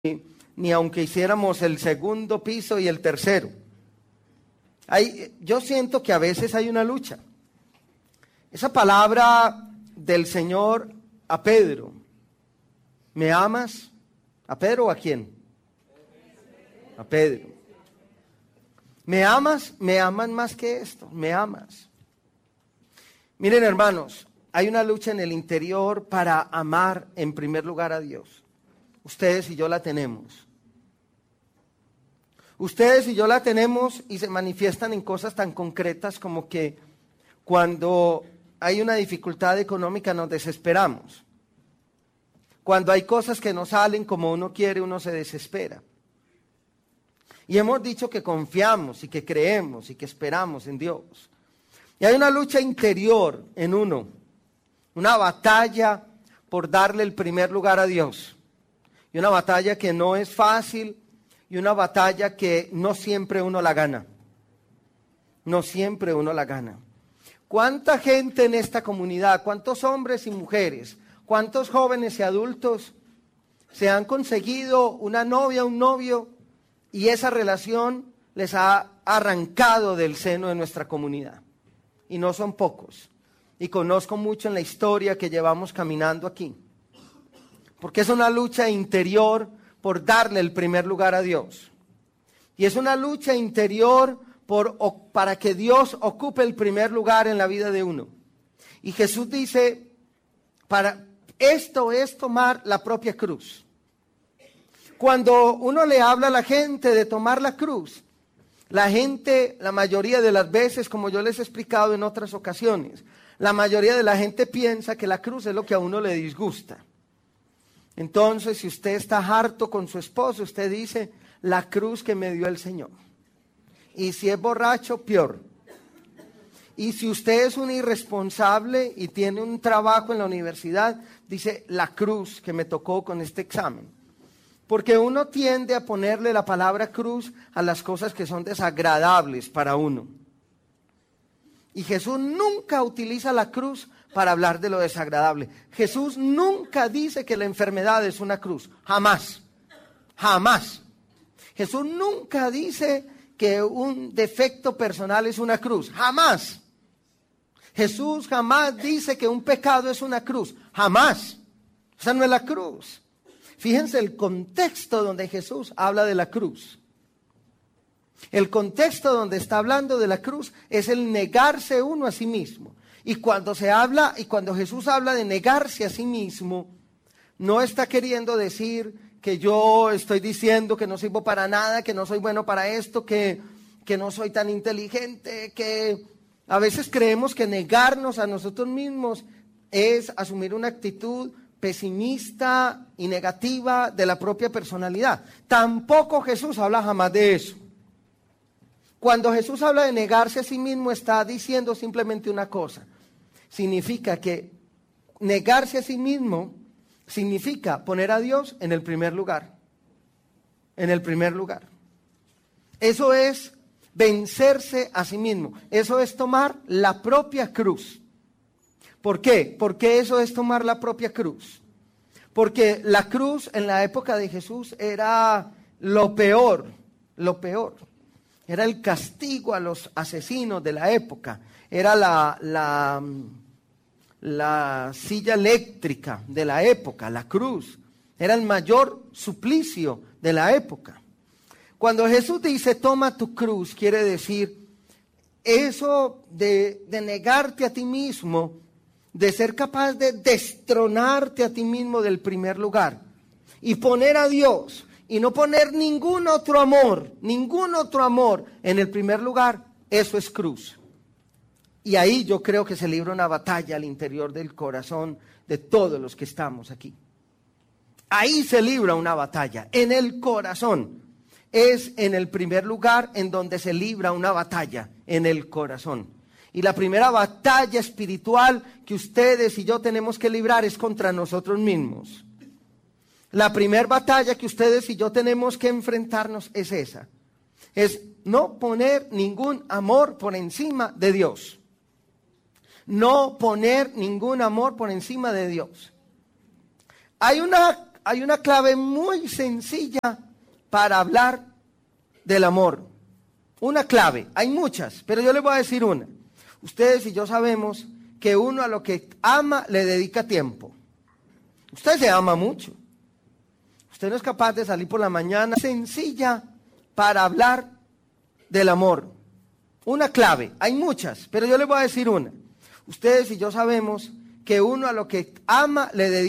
ni aunque hiciéramos el segundo piso y el tercero. Yo siento que a veces hay una lucha. Esa palabra del Señor a Pedro, ¿me amas? ¿A Pedro o a quién? A Pedro. ¿Me amas? ¿Me aman más que esto? ¿Me amas? Miren, hermanos, hay una lucha en el interior para amar en primer lugar a Dios. Ustedes y yo la tenemos. Ustedes y yo la tenemos y se manifiestan en cosas tan concretas como que cuando hay una dificultad económica nos desesperamos. Cuando hay cosas que no salen como uno quiere, uno se desespera. Y hemos dicho que confiamos y que creemos y que esperamos en Dios. Y hay una lucha interior en uno, una batalla por darle el primer lugar a Dios. Y una batalla que no es fácil y una batalla que no siempre uno la gana. No siempre uno la gana. ¿Cuánta gente en esta comunidad, cuántos hombres y mujeres, cuántos jóvenes y adultos se han conseguido una novia, un novio, y esa relación les ha arrancado del seno de nuestra comunidad? Y no son pocos. Y conozco mucho en la historia que llevamos caminando aquí. Porque es una lucha interior por darle el primer lugar a Dios. Y es una lucha interior para que Dios ocupe el primer lugar en la vida de uno. Y Jesús dice, esto es tomar la propia cruz. Cuando uno le habla a la gente de tomar la cruz, la gente, la mayoría de las veces, como yo les he explicado en otras ocasiones, la mayoría de la gente piensa que la cruz es lo que a uno le disgusta. Entonces, si usted está harto con su esposo, usted dice, la cruz que me dio el Señor. Y si es borracho, peor. Y si usted es un irresponsable y tiene un trabajo en la universidad, dice, la cruz que me tocó con este examen. Porque uno tiende a ponerle la palabra cruz a las cosas que son desagradables para uno. Y Jesús nunca utiliza la cruz para hablar de lo desagradable. Jesús nunca dice que la enfermedad es una cruz. Jamás. Jamás. Jesús nunca dice que un defecto personal es una cruz. Jamás. Jesús jamás dice que un pecado es una cruz. Jamás. Esa no es la cruz. Fíjense el contexto donde Jesús habla de la cruz. El contexto donde está hablando de la cruz es el negarse uno a sí mismo. Y cuando Jesús habla de negarse a sí mismo, no está queriendo decir que yo estoy diciendo que no sirvo para nada, que no soy bueno para esto, que no soy tan inteligente, que a veces creemos que negarnos a nosotros mismos es asumir una actitud pesimista y negativa de la propia personalidad. Tampoco Jesús habla jamás de eso. Cuando Jesús habla de negarse a sí mismo, está diciendo simplemente una cosa. Significa que negarse a sí mismo significa poner a Dios en el primer lugar. En el primer lugar. Eso es vencerse a sí mismo. Eso es tomar la propia cruz. ¿Por qué? ¿Por qué eso es tomar la propia cruz? Porque la cruz en la época de Jesús era lo peor, lo peor. Era el castigo a los asesinos de la época. Era la silla eléctrica de la época, la cruz. Era el mayor suplicio de la época. Cuando Jesús dice, toma tu cruz, quiere decir eso de negarte a ti mismo, de ser capaz de destronarte a ti mismo del primer lugar y poner a Dios y no poner ningún otro amor en el primer lugar, eso es cruz. Y ahí yo creo que se libra una batalla al interior del corazón de todos los que estamos aquí. Ahí se libra una batalla, en el corazón. Es en el primer lugar en donde se libra una batalla, en el corazón. Y la primera batalla espiritual que ustedes y yo tenemos que librar es contra nosotros mismos. La primera batalla que ustedes y yo tenemos que enfrentarnos es esa. Es no poner ningún amor por encima de Dios. No poner ningún amor por encima de Dios. Hay una hay una clave muy sencilla para hablar del amor. Una clave, hay muchas, pero yo les voy a decir una. Ustedes y yo sabemos que uno a lo que ama le dedica tiempo. Usted se ama mucho. Usted no es capaz de salir por la mañana. Sencilla para hablar del amor. Una clave, hay muchas, pero yo les voy a decir una. Ustedes y yo sabemos que uno a lo que ama le dedica